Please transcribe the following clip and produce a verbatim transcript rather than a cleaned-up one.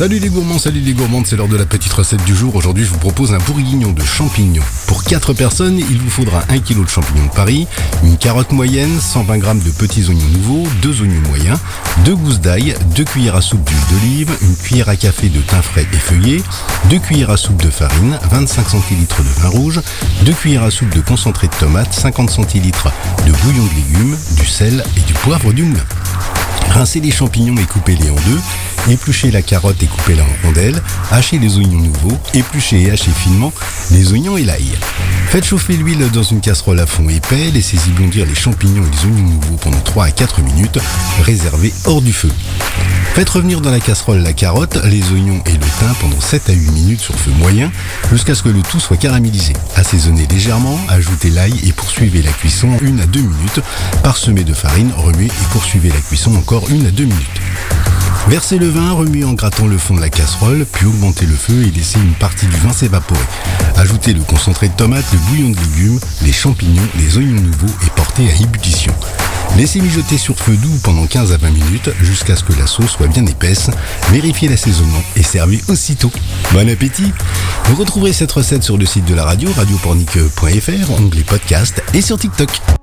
Salut les gourmands, salut les gourmandes, c'est l'heure de la petite recette du jour. Aujourd'hui, je vous propose un bourguignon de champignons. Pour quatre personnes, il vous faudra un kilo de champignons de Paris, une carotte moyenne, cent vingt grammes de petits oignons nouveaux, deux oignons moyens, deux gousses d'ail, deux cuillères à soupe d'huile d'olive, une cuillère à café de thym frais effeuillé, deux cuillères à soupe de farine, vingt-cinq centilitres de vin rouge, deux cuillères à soupe de concentré de tomate, cinquante centilitres de bouillon de légumes, du sel et du poivre du moulin. Rincez les champignons et coupez-les en deux. Épluchez la carotte et coupez-la en rondelles. Hachez les oignons nouveaux. Épluchez et hachez finement les oignons et l'ail. Faites chauffer l'huile dans une casserole à fond épais. Laissez-y bondir les champignons et les oignons nouveaux pendant trois à quatre minutes. Réservez hors du feu. Faites revenir dans la casserole la carotte, les oignons et le thym pendant sept à huit minutes sur feu moyen jusqu'à ce que le tout soit caramélisé. Assaisonnez légèrement, ajoutez l'ail et poursuivez la cuisson une à deux minutes. Parsemez de farine, remuez et poursuivez la cuisson encore une à deux minutes. Versez le vin, remuez en grattant le fond de la casserole, puis augmentez le feu et laissez une partie du vin s'évaporer. Ajoutez le concentré de tomate, le bouillon de légumes, les champignons, les oignons nouveaux et portez à ébullition. Laissez mijoter sur feu doux pendant quinze à vingt minutes jusqu'à ce que la sauce soit bien épaisse. Vérifiez l'assaisonnement et servez aussitôt. Bon appétit! Vous retrouverez cette recette sur le site de la radio, radio pornic point f r, onglet podcast et sur TikTok.